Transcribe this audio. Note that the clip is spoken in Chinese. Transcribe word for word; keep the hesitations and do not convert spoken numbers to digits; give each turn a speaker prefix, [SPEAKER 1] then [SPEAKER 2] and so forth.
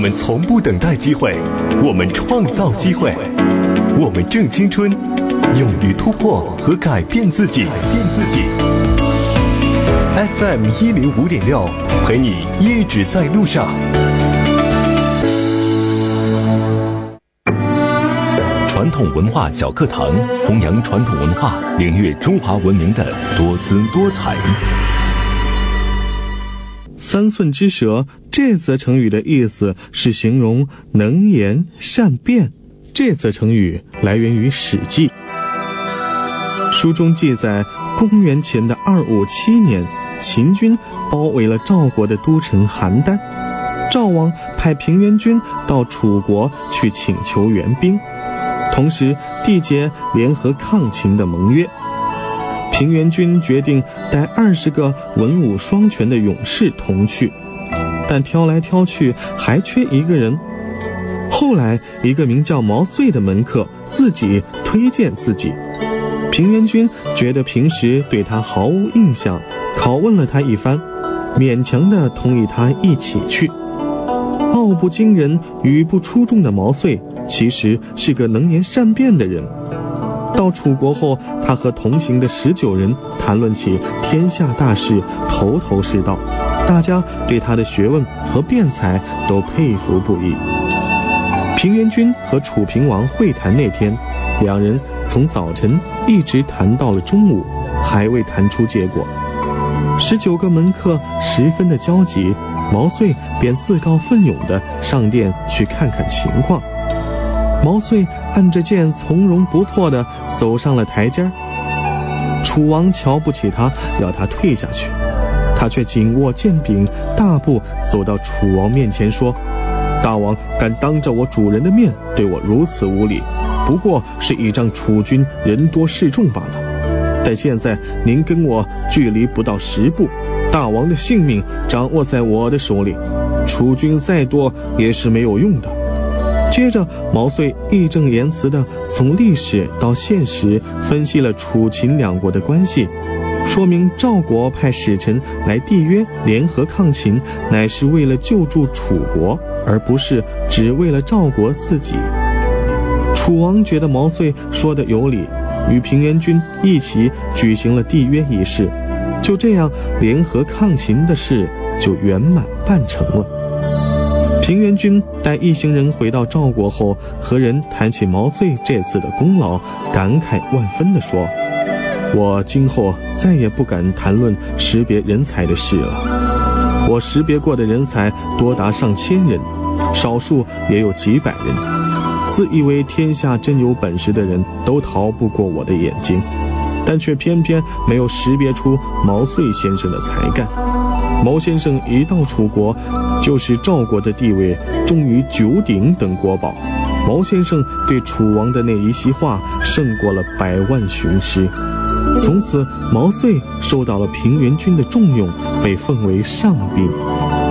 [SPEAKER 1] 我们从不等待机会，我们创造机会，我们正青春，勇于突破和改变自己。改变自己。F M 一零五点六，陪你一直在路上。传统文化小课堂，弘扬传统文化，领略中华文明的多姿多彩。
[SPEAKER 2] 三寸之舌这则成语的意思是形容能言善辩。这则成语来源于《史记》，书中记载，公元前的二五七年，秦军包围了赵国的都城邯郸，赵王派平原君到楚国去请求援兵，同时缔结联合抗秦的盟约。平原君决定带二十个文武双全的勇士同去，但挑来挑去还缺一个人。后来一个名叫毛遂的门客自己推荐自己，平原君觉得平时对他毫无印象，拷问了他一番，勉强地同意他一起去。傲不惊人、语不出众的毛遂其实是个能言善辩的人。到楚国后，他和同行的十九人谈论起天下大事，头头是道，大家对他的学问和辩才都佩服不已。平原君和楚平王会谈那天，两人从早晨一直谈到了中午，还未谈出结果。十九个门客十分的焦急，毛遂便自告奋勇地上殿去看看情况。毛遂按着剑从容不迫地走上了台阶，楚王瞧不起他，要他退下去，他却紧握剑柄，大步走到楚王面前说：大王敢当着我主人的面对我如此无礼，不过是倚仗楚军人多势众罢了。但现在您跟我距离不到十步，大王的性命掌握在我的手里，楚军再多也是没有用的。接着毛遂义正言辞地从历史到现实分析了楚秦两国的关系，说明赵国派使臣来缔约联合抗秦，乃是为了救助楚国，而不是只为了赵国自己。楚王觉得毛遂说的有理，与平原君一起举行了缔约仪式，就这样联合抗秦的事就圆满办成了。平原君带一行人回到赵国后，和人谈起毛遂这次的功劳，感慨万分地说：我今后再也不敢谈论识别人才的事了。我识别过的人才多达上千人，少数也有几百人，自以为天下真有本事的人都逃不过我的眼睛，但却偏偏没有识别出毛遂先生的才干。毛先生一到楚国，就使赵国的地位重于九鼎等国宝。毛先生对楚王的那一席话胜过了百万雄师。从此毛遂受到了平原君的重用，被奉为上宾。